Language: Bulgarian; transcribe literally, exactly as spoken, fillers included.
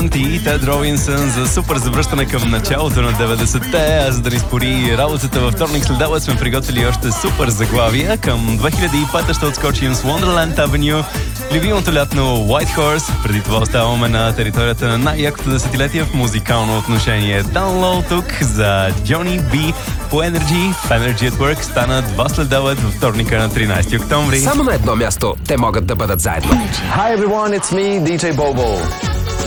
Monty и Тед Робинсън за супер завръщане към началото на деветдесетте, а за да ни спори работата във вторник след обед сме приготвили още супер заглавия. Към две хиляди и пета ще отскочим с Wonderland Avenue, любимото лятно White Horse. Преди това оставаме на територията на най-якото десетилетие в музикално отношение. Download тук за Johnny B по Energy. В Energy at Work стана два след обед във вторника на тринайсети октомври. Само на едно място те могат да бъдат заедно. Hi everyone, it's me, ди джей Bobo.